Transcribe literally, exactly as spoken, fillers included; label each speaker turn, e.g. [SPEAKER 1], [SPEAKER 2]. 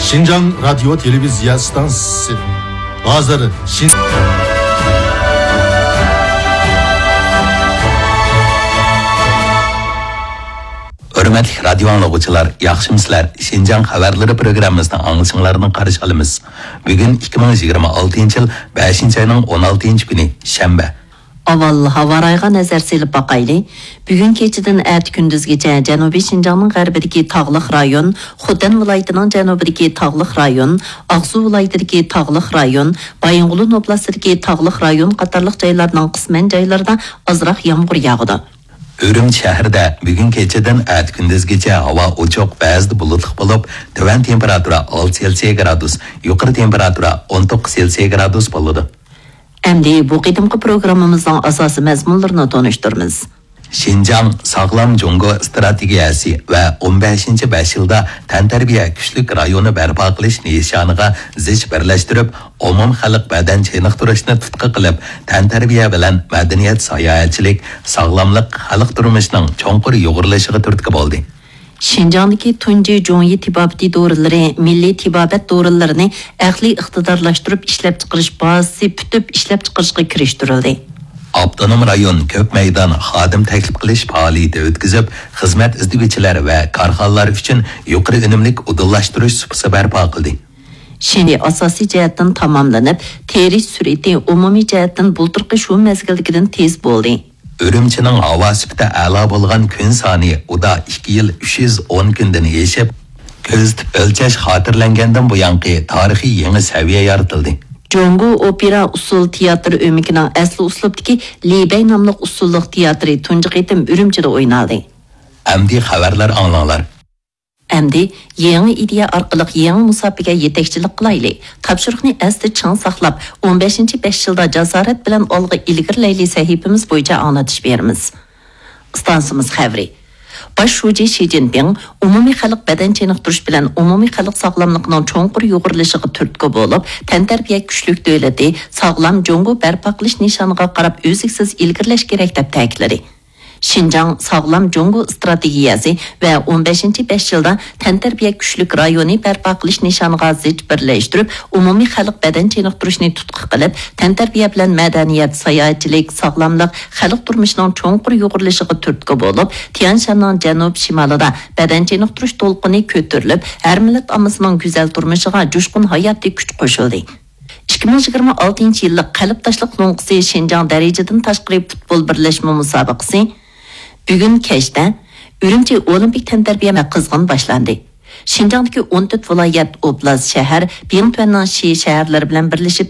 [SPEAKER 1] Şinjan Radyo Televizya Stansiyasi. Hazır Şin...
[SPEAKER 2] Hürmetli radyo anlıqçılar, yaxşımsızlar. Şinjan xabarları programımızda anglışınlarını qarşı alımız. Bugün iki ming yigirma oltinchi yil beshinchi ayning o'n oltinchi kuni shanba.
[SPEAKER 3] Aval havarayga nazar selip bakaylı. Bugün keçiden ert gündüzgece Janubiy Şinjanның g'arbidagi tog'liq rayon, Xotan viloyatining janubidagi tog'liq rayon, Aqsu viloyatidagi tog'liq rayon, Bayınqulu oblastidagi tog'liq rayon qatorliq joylarning qisman joylarida ozroq yomg'ir yog'di.
[SPEAKER 2] Ürüm şəhərdə bugün keçədən ət gündüzgəcə hava ochoq, bəzida bulutluq bo'lib, tövan temperatura olti Selsiya gradus, yuqori temperatura o'n to'qqiz Selsiya gradus bo'ladi.
[SPEAKER 3] Endi bu qidimki programmamızın asası məzmunlarını tonuşturmiz.
[SPEAKER 2] Şinjan sağlam Jongo strategiyasi və o'n beshinchi besh yilda tantarbiya kuchlik rayoni barpo qilish nishoniga zich birlashtirib, umum xalq badan chiniqtirishni tutqi qilib, tantarbiya bilan madaniyat, sayohatchilik, sog'lomlik xalq turmushining cho'nqur yo'g'irilishiga turtki bo'ldi.
[SPEAKER 3] Şinjandagi tunji jongi tibobati doriları, milliy tibobat dorilarini aqliy iqtidorlashtirib ishlab chiqarish bazasi putib ishlab chiqarishga kirishtirildi.
[SPEAKER 2] Avtonom rayon ko'p maydon xodim taklif qilish faoliyati o'tkazib, xizmat izlaguvchilar va korxonalar uchun yuqori unumli udullashtirish supasi barpo qildi.
[SPEAKER 3] Şimdi asosiy jihatdan tamomlanib, terish sur'ati umumiy jihatdan bultirqi shu mezgildagidan tez bo'ldi.
[SPEAKER 2] Ürümchining havo sifati a'lo bo'lgan kun soni uda ikki yil uch yuz o'n kundan yeshib, ko'zitib o'lchash xotirlangandan buyongi tarixiy yangi saviya yaratildi.
[SPEAKER 3] Jongo opera usul teatr ömikinin asli uslubdaki Libey namlıq usulluq teatri tunji qitim Ürümchida oynaldi.
[SPEAKER 2] Amdi xabarlar anlanglar.
[SPEAKER 3] Amdi yangi ideya orqali yangi musobaqa yetakchilik qilayli. Topshiriqni asli chang saqlab, o'n beshinchi besh yilda jasorat bilan olg'a ilgirlayli sahifamiz bo'yicha anglatish beramiz. Stansiyamiz xabari. Baş şuji Xi Jinping umumiy xalq badan chiniqtirish bilan umumiy xalq sog'lomligining cho'nqur yo'g'irilishiga turtki bo'lib, tantarbiya kuchlik davlati sog'lom Jongo barpo qilish nishoniga qarab o'ziksiz ilgirlash kerak deb ta'kidladi. Şinjan sağlam Jongo strategiyasi va o'n beshinchi besh yilda tantarbiya kuchlik rayoni barpo qilish nishoniga zich birlashtirib, umumiy xalq badan chiniqtirishni tutqi qilib, tantarbiya bilan madaniyat, sayohatchilik, sog'lomlik, xalq turmushining cho'nqur yo'g'irilishiga turtki bo'lib, Tian Shanning janub shimolida badan chiniqtirish to'lqini ko'tarilib, har millat ommasining go'zal turmushiga jo'shqin hayotiy kuch qo'shildi. ikki ming yigirma oltinchi yillik qalb tashliq lo'nqisi Şinjan darajadan tashqari futbol birlashma musobaqasi Bugün kechda Ürümchi Olimpik tantarbiya qizg'in boshlandi. Şinjandagi o'n to'rt viloyat, oblast, shahar, Bingtuanning shi shaharlari bilan birlashib